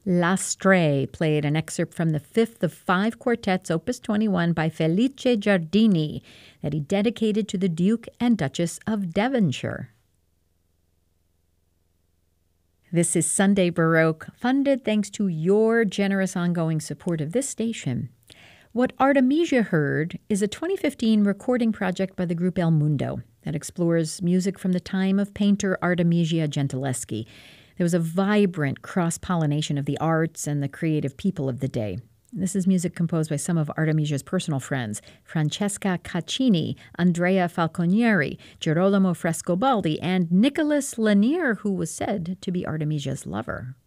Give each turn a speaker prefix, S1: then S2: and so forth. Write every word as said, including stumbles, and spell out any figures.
S1: L'Astre played an excerpt from the fifth of five quartets, Opus twenty-one, by Felice Giardini, that he dedicated to the Duke and Duchess of Devonshire. This is Sunday Baroque, funded thanks to your generous ongoing support of this station. What Artemisia heard is a twenty fifteen recording project by the group El Mundo that explores music from the time of painter Artemisia Gentileschi. There was a vibrant cross-pollination of the arts and the creative people of the day. This is music composed by some of Artemisia's personal friends, Francesca Caccini, Andrea Falconieri, Girolamo Frescobaldi, and Nicholas Lanier, who was said to be Artemisia's lover.